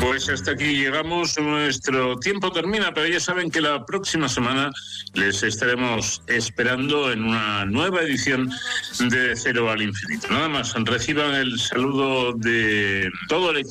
Pues hasta aquí llegamos, nuestro tiempo termina, pero ya saben que la próxima semana les estaremos esperando en una nueva edición de Cero al Infinito. Nada más, reciban el saludo de todo el equipo